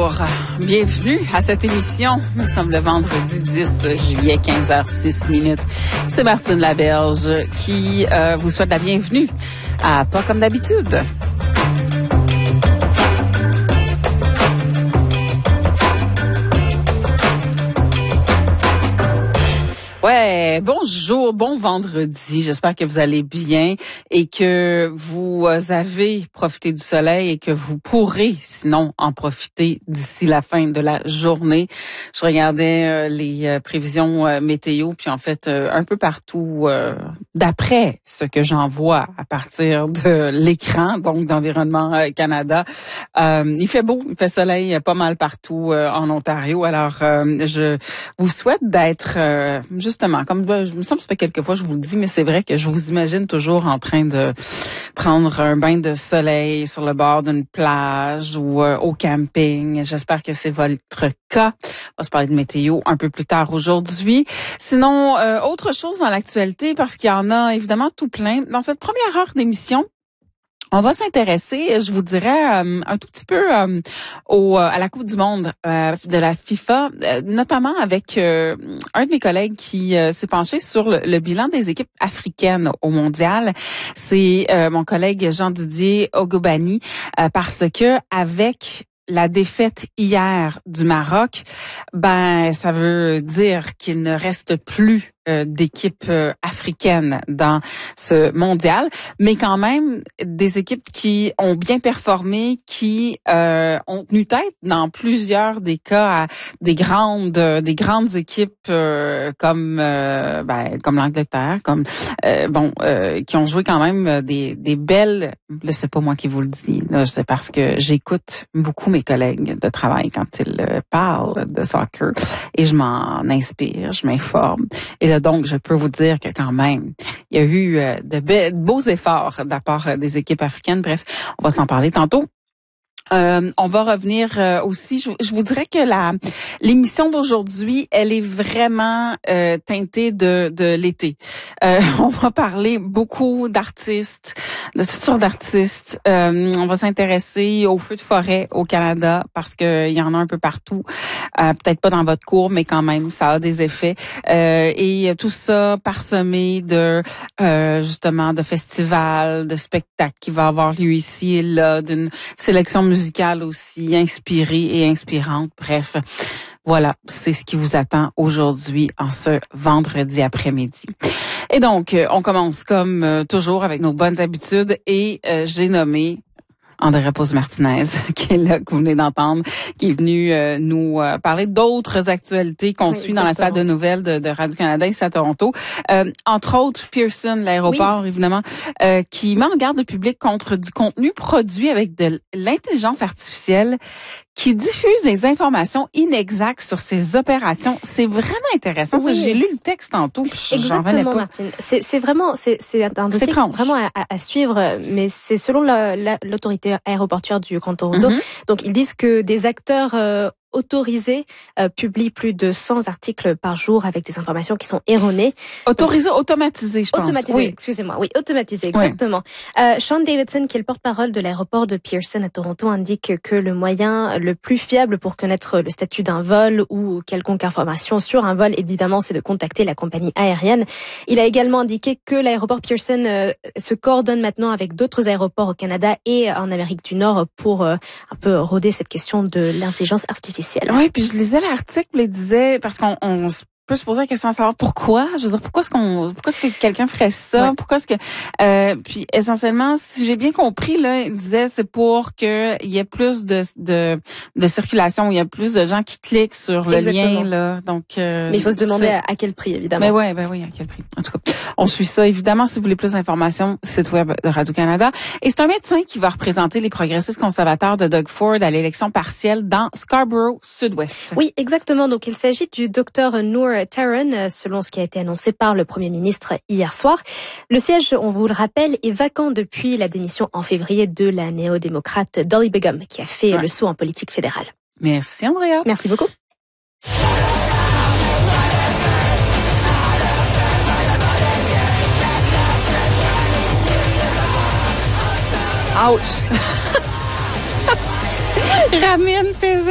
Bonjour, bienvenue à cette émission. Nous sommes le vendredi 10 juillet, 15h06. C'est Martine Laberge qui vous souhaite la bienvenue à Pas comme d'habitude. Ouais, bonjour, bon vendredi. J'espère que vous allez bien et que vous avez profité du soleil et que vous pourrez, sinon, en profiter d'ici la fin de la journée. Je regardais les prévisions météo, puis en fait, un peu partout, d'après ce que j'en vois à partir de l'écran, donc d'Environnement Canada, il fait beau, il fait soleil pas mal partout en Ontario. Alors, je vous souhaite d'être justement, comme il me semble que ça fait quelques fois je vous le dis, mais c'est vrai que je vous imagine toujours en train de prendre un bain de soleil sur le bord d'une plage ou au camping. J'espère que c'est votre cas. On va se parler de météo un peu plus tard aujourd'hui. Sinon, autre chose dans l'actualité, parce qu'il y en a évidemment tout plein. Dans cette première heure d'émission, on va s'intéresser, je vous dirais, un tout petit peu à la Coupe du Monde de la FIFA, notamment avec un de mes collègues qui s'est penché sur le bilan des équipes africaines au mondial. C'est mon collègue Jean-Didier Ogobani, parce que avec la défaite hier du Maroc, ça veut dire qu'il ne reste plus d'équipes africaines dans ce mondial, mais quand même des équipes qui ont bien performé, qui ont tenu tête dans plusieurs des cas à des grandes équipes comme l'Angleterre, qui ont joué quand même des belles. Là, c'est pas moi qui vous le dis, là, c'est parce que j'écoute beaucoup mes collègues de travail quand ils parlent de soccer et je m'en inspire, je m'informe. Et là, donc, je peux vous dire que quand même, il y a eu de beaux efforts de la part des équipes africaines. Bref, on va s'en parler tantôt. On va revenir aussi, je vous dirais que l'émission d'aujourd'hui, elle est vraiment teintée de l'été. On va parler beaucoup d'artistes, de toutes sortes d'artistes. On va s'intéresser aux feux de forêt au Canada parce que il y en a un peu partout. Peut-être pas dans votre cour, mais quand même, ça a des effets. Et tout ça parsemé de justement de festivals, de spectacles qui va avoir lieu ici et là, d'une sélection musicale aussi inspirée et inspirante. Bref, voilà, c'est ce qui vous attend aujourd'hui en ce vendredi après-midi. Et donc, on commence comme toujours avec nos bonnes habitudes et j'ai nommé André Pose-Martinez, qui est là, que vous venez d'entendre, qui est venu nous parler d'autres actualités qu'on suit dans la salle de nouvelles de Radio-Canada ici à Toronto. Entre autres, Pearson, l'aéroport, évidemment, qui met en garde le public contre du contenu produit avec de l'intelligence artificielle qui diffuse des informations inexactes sur ses opérations. C'est vraiment intéressant. Oui. J'ai lu le texte tantôt. Exactement, Martine. C'est vraiment, c'est un dossier vraiment à suivre, mais c'est selon l'autorité aéroportuaire du Grand Toronto. Donc, ils disent que des acteurs autorisés publient plus de 100 articles par jour avec des informations qui sont erronées. Automatisés, je pense. Automatisés, oui. Excusez-moi. Oui, automatisés, exactement. Oui. Sean Davidson, qui est le porte-parole de l'aéroport de Pearson à Toronto, indique que le moyen le plus fiable pour connaître le statut d'un vol ou quelconque information sur un vol, évidemment, c'est de contacter la compagnie aérienne. Il a également indiqué que l'aéroport Pearson se coordonne maintenant avec d'autres aéroports au Canada et en Amérique du Nord pour un peu rôder cette question de l'intelligence artificielle. Oui, puis je lisais l'article, il disait, parce qu'on peut se poser la question de savoir pourquoi. Je veux dire, pourquoi est-ce que quelqu'un ferait ça? Ouais. Pourquoi est-ce que, puis essentiellement, si j'ai bien compris, là, il disait, c'est pour que il y ait plus de circulation, il y a plus de gens qui cliquent sur le lien, là. Donc, mais il faut se demander à quel prix, évidemment. Mais oui, à quel prix. En tout cas, on suit ça. Évidemment, si vous voulez plus d'informations, site web de Radio-Canada. Et c'est un médecin qui va représenter les progressistes conservateurs de Doug Ford à l'élection partielle dans Scarborough Sud-Ouest. Oui, exactement. Donc, il s'agit du docteur Noor Taran, selon ce qui a été annoncé par le Premier ministre hier soir. Le siège, on vous le rappelle, est vacant depuis la démission en février de la néo-démocrate Dolly Begum, qui a fait le saut en politique fédérale. Merci, Andrea. Merci beaucoup. Ouch! Ramine faisait